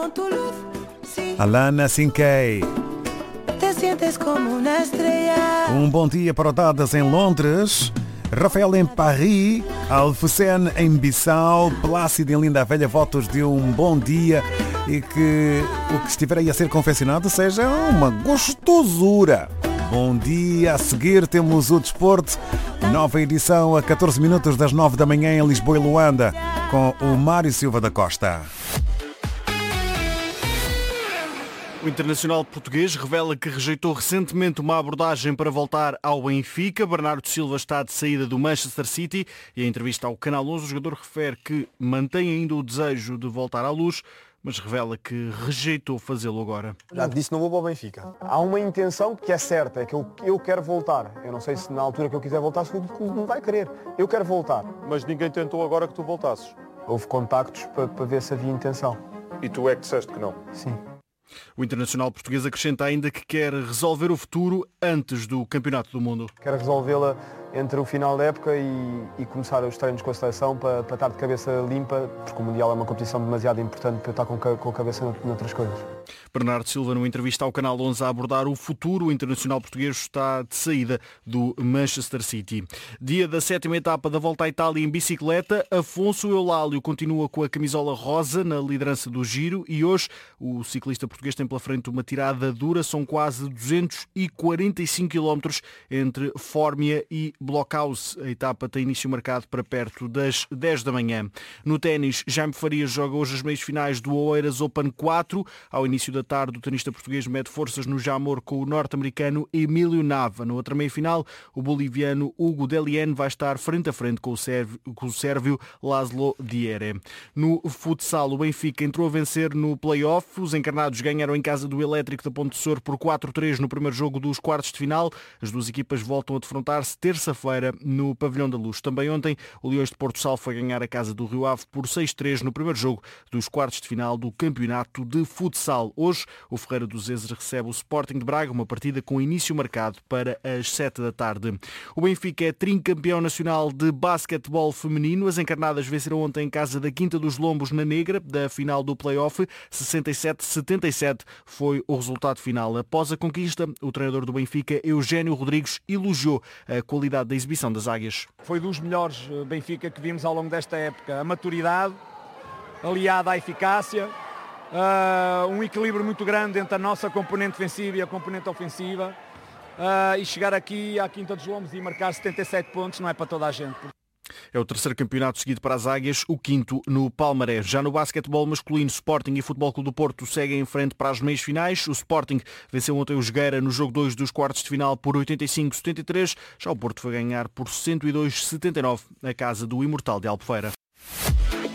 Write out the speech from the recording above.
Alana Sinkei. Te sientes como una estrella. Bom dia para o Dadas em Londres, Rafael em Paris, Alfocene em Bissau, Plácido em Linda a Velha, votos de um bom dia e que o que estiver aí a ser confeccionado seja uma gostosura. Bom dia, a seguir temos o Desporto, nova edição a 14 minutos das 9 da manhã em Lisboa e Luanda, com o Mário Silva da Costa. O internacional português revela que rejeitou recentemente uma abordagem para voltar ao Benfica. Bernardo Silva está de saída do Manchester City e em entrevista ao Canal 11 o jogador refere que mantém ainda o desejo de voltar à luz, mas revela que rejeitou fazê-lo agora. Já te disse, não vou para o Benfica. Há uma intenção que é certa, é que eu quero voltar. Eu não sei se na altura que eu quiser voltar, se o clube não vai querer. Eu quero voltar. Mas ninguém tentou agora que tu voltasses? Houve contactos para ver se havia intenção. E tu é que disseste que não? Sim. O internacional português acrescenta ainda que quer resolver o futuro antes do Campeonato do Mundo. Quero resolvê-la entre o final da época e começar os treinos com a seleção para estar de cabeça limpa, porque o Mundial é uma competição demasiado importante para eu estar com a cabeça noutras coisas. Bernardo Silva, numa entrevista ao Canal 11 a abordar o futuro, o internacional português está de saída do Manchester City. Dia da 7ª etapa da Volta à Itália em bicicleta, Afonso Eulálio continua com a camisola rosa na liderança do Giro e hoje o ciclista português tem pela frente uma tirada dura, são quase 245 km entre Fórmia e Blockhaus. A etapa tem início marcado para perto das 10 da manhã. No ténis, Jaime Farias joga hoje as meias finais do Oeiras Open 4. Ao início da tarde, o tenista português mede forças no Jamor com o norte-americano Emílio Nava. Na outra meia-final, o boliviano Hugo Dellien vai estar frente a frente com o sérvio Laszlo Diere. No futsal, o Benfica entrou a vencer no play-off. Os encarnados ganharam em casa do Elétrico da Ponte de Sor por 4-3 no primeiro jogo dos quartos de final. As duas equipas voltam a defrontar-se terça-feira no Pavilhão da Luz. Também ontem, o Leões de Porto Sal foi ganhar a casa do Rio Ave por 6-3 no primeiro jogo dos quartos de final do Campeonato de Futsal. Hoje, o Ferreira dos Ezes recebe o Sporting de Braga, uma partida com início marcado para as 7 da tarde. O Benfica é tricampeão nacional de basquetebol feminino. As encarnadas venceram ontem em casa da Quinta dos Lombos na Negra, da final do play-off. 67-77 foi o resultado final. Após a conquista, o treinador do Benfica, Eugénio Rodrigues, elogiou a qualidade da exibição das águias. Foi dos melhores Benfica que vimos ao longo desta época. A maturidade, aliada à eficácia, um equilíbrio muito grande entre a nossa componente defensiva e a componente ofensiva, e chegar aqui à Quinta dos Lombos e marcar 77 pontos não é para toda a gente. É o terceiro campeonato seguido para as águias, o quinto no palmarés. Já no basquetebol masculino, Sporting e Futebol Clube do Porto seguem em frente para as meias finais. O Sporting venceu ontem o Jogueira no jogo 2 dos quartos de final por 85-73. Já o Porto foi ganhar por 102-79 na casa do Imortal de Albufeira.